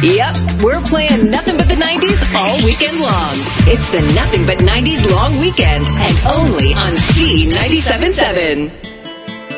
Yep, we're playing nothing but the 90s all weekend long. It's the Nothing But 90s Long Weekend, and only on C97.7.